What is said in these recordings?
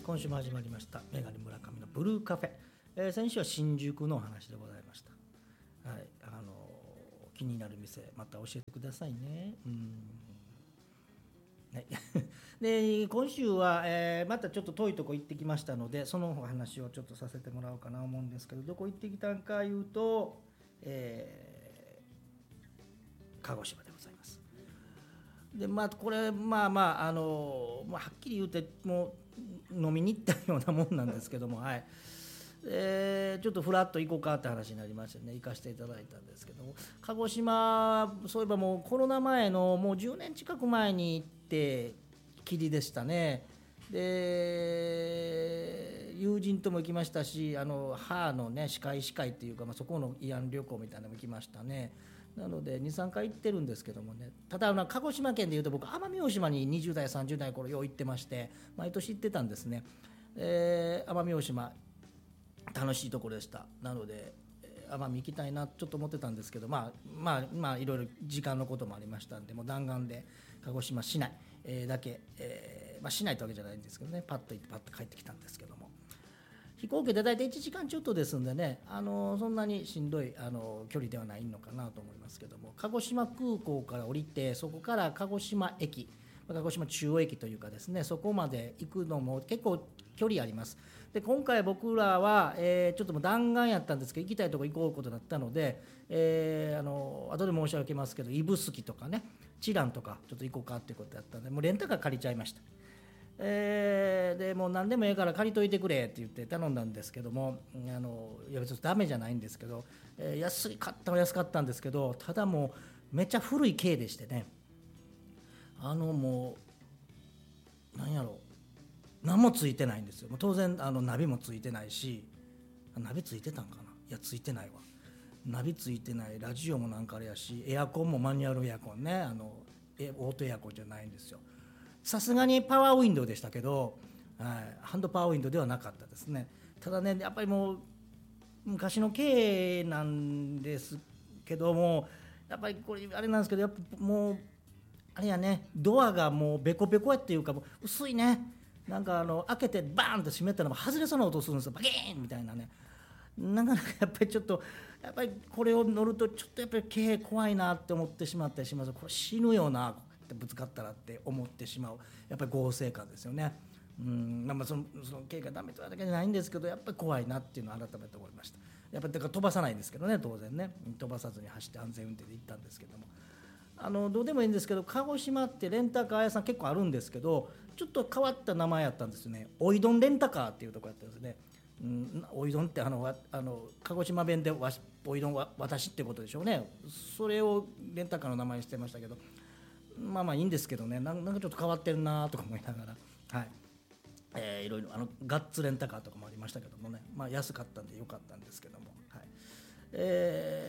今週も始まりましたメガネ村上のブルーカフェ、先週は新宿のお話でございました。はい、気になる店また教えてくださいね。はい、で今週は、またちょっと遠いとこ行ってきましたので、そのお話をちょっとさせてもらおうかなと思うんですけど、どこ行ってきたんかいうと、鹿児島でございます。でこれはっきり言うてもう飲みに行ったようなもんなんですけども、はい、ちょっとフラッと行こうかって話になりましてね、行かせていただいたんですけども、鹿児島、そういえばもうコロナ前のもう10年近く前に行ってきりでしたね。で友人とも行きましたし、母のね歯科医師会っていうか、そこの慰安旅行みたいなのも行きましたね。なので 2,3 回行ってるんですけどもね、ただ鹿児島県でいうと僕奄美大島に20代30代の頃よう行ってまして、毎年行ってたんですね。奄美大島楽しいところでした。なので奄美行きたいなちょっと思ってたんですけど、いろいろ時間のこともありましたんで、もう弾丸で鹿児島市内、だけ、市内ってわけじゃないんですけどね、パッと行ってパッと帰ってきたんですけども、飛行機で大体1時間ちょっとですんでね、そんなにしんどい距離ではないのかなと思いますけども、鹿児島空港から降りて、そこから鹿児島駅、鹿児島中央駅というかですね、そこまで行くのも結構距離あります。で今回僕らは、ちょっともう弾丸やったんですけど、行きたいとこ行こうことだったので、後で申し上げますけど、指宿とかね、知蘭とかちょっと行こうかっていうことだったんで、もうレンタカー借りちゃいました。でもう何でもええから借りといてくれって言って頼んだんですけども、いや別にダメじゃないんですけど、安かったんですけど、ただもうめっちゃ古い軽でしてね、もう何やろう、何もついてないんですよ。もう当然ナビもついてないし、ナビついてたんかな、いやついてないわ、ナビついてない、ラジオもなんかあれやし、エアコンもマニュアルエアコンね、オートエアコンじゃないんですよ。さすがにパワーウィンドウでしたけど、ハンドパワーウィンドウではなかったですね。ただね、やっぱりもう昔の軽なんですけども、やっぱりこれあれなんですけど、やっぱもうあれやね、ドアがもうベコベコやっていうか、もう薄いね、なんか開けてバーンと閉めたら外れそうな音するんですよ、バキーンみたいなね。なかなかやっぱりちょっと、やっぱりこれを乗るとちょっとやっぱり軽怖いなって思ってしまったりします。これ死ぬよなってぶつかったらって思ってしまう、やっぱり合成感ですよね。その軽がダメというわけじゃないんですけど、やっぱり怖いなっていうのを改めて思いました。やっぱりだから飛ばさないんですけどね、当然ね、飛ばさずに走って安全運転で行ったんですけども、どうでもいいんですけど、鹿児島ってレンタカー屋さん結構あるんですけど、ちょっと変わった名前やったんですよね。おいどんレンタカーっていうところやったんですね。おいどんって鹿児島弁でおいどんは私ってことでしょうね。それをレンタカーの名前にしてましたけど、いいんですけどね、なんかちょっと変わってるなとか思いながら、はい、いろいろガッツレンタカーとかもありましたけどもね、安かったんでよかったんですけども、はい、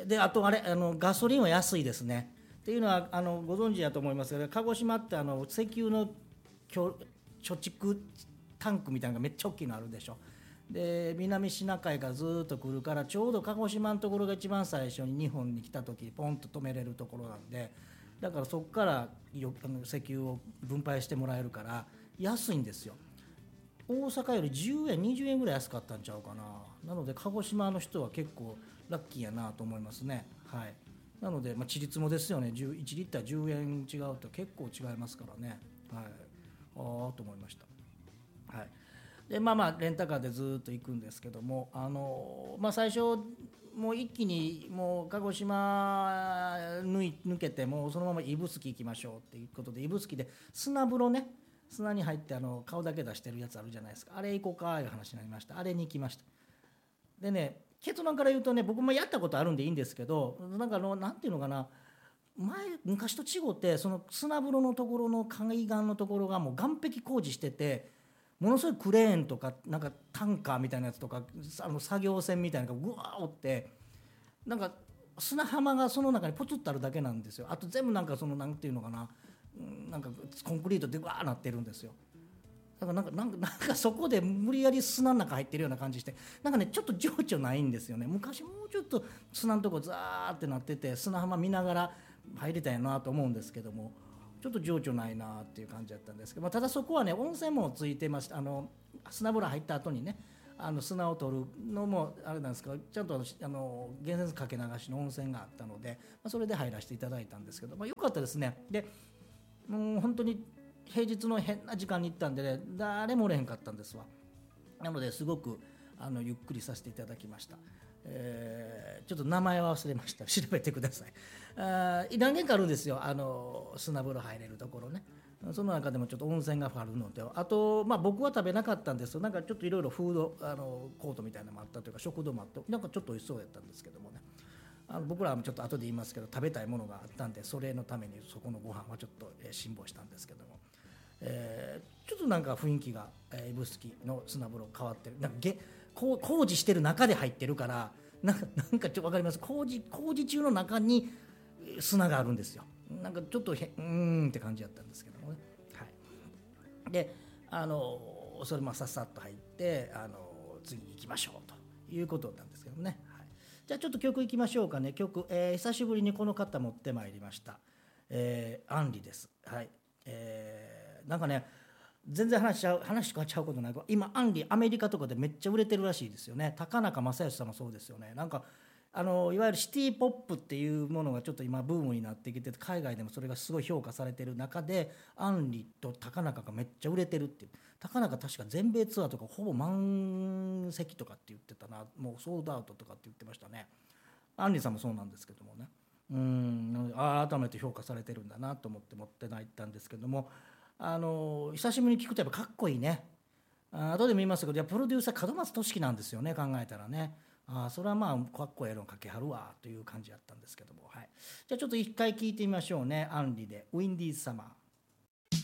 であとガソリンは安いですね。っていうのはご存知だと思いますけど、鹿児島って石油の貯蓄タンクみたいなのがめっちゃ大きいのあるでしょ。で南シナ海からずっと来るから、ちょうど鹿児島のところが一番最初に日本に来た時ポンと止めれるところなんで、だからそこから石油を分配してもらえるから安いんですよ。大阪より10円20円ぐらい安かったんちゃうかな。なので鹿児島の人は結構ラッキーやなと思いますね。はい、なのでちりつもですよね。1リッター10円違うと結構違いますからね。はい、と思いました。はい、でレンタカーでずっと行くんですけども、最初もう一気にもう鹿児島抜けて、もうそのまま指宿行きましょうっていうことで、指宿で砂風呂ね、砂に入って顔だけ出してるやつあるじゃないですか、あれ行こうかいう話になりました。あれに行きました。でね、結論から言うとね、僕もやったことあるんでいいんですけど、なんていうのかな、昔と違ってその砂風呂のところの海岸のところがもう岸壁工事してて、ものすごいクレーンとかなんかタンカーみたいなやつとか作業船みたいなのがぐわーおって、なんか砂浜がその中にポツッとあるだけなんですよ。あと全部なんかなんていうのかな、なんかコンクリートでわーなってるんですよ。だからなんかそこで無理やり砂の中入ってるような感じして、なんかねちょっと情緒ないんですよね。昔もうちょっと砂のとこザーってなってて、砂浜見ながら入りたいなと思うんですけども、ちょっと情緒ないなっていう感じだったんですけど、ただそこはね温泉もついてました。 砂風呂入った後にね砂を取るのもあれなんですけど、ちゃんと源泉かけ流しの温泉があったので、それで入らせていただいたんですけど、よかったですね。でもう本当に平日の変な時間に行ったんでね、誰もおれへんかったんですわ。なのですごくゆっくりさせていただきました。ちょっと名前は忘れました。調べてください。何軒かあるんですよ、砂風呂入れるところね。その中でもちょっと温泉があるので、あと、僕は食べなかったんですけど、なんかちょっといろいろフードコートみたいなのもあったというか、食堂もあって、なんかちょっと美味しそうやったんですけどもね、僕らはちょっと後で言いますけど、食べたいものがあったんで、それのためにそこのご飯はちょっと辛抱したんですけども、ちょっとなんか雰囲気が指宿の砂風呂変わってる。なんか工事してる中で入ってるから、なんかちょっと分かります。工事中の中に砂があるんですよ。なんかちょっとって感じだったんですけどもね。はい、でそれもさっさっと入って次に行きましょうということなんですけどね。はい、じゃあちょっと曲いきましょうかね。曲、久しぶりにこの方持ってまいりました。アンリです。はい、なんかね全然話変わっちゃうことない。今アンリアメリカとかでめっちゃ売れてるらしいですよね。高中正義さんもそうですよね。なんかいわゆるシティポップっていうものがちょっと今ブームになってきて、海外でもそれがすごい評価されてる中で、アンリと高中がめっちゃ売れてるっていう。高中確か全米ツアーとかほぼ満席とかって言ってたな。もうソールドアウトとかって言ってましたね。アンリさんもそうなんですけどもね。改めて評価されてるんだなと思って持ってないったんですけども、久しぶりに聞くとやっぱかっこいいね。後でも言いますけど、プロデューサー門松俊樹なんですよね、考えたらね。それはまあかっこええのかけはるわという感じだったんですけども、はい、じゃあちょっと一回聞いてみましょうね。アンリでウィンディーサマー。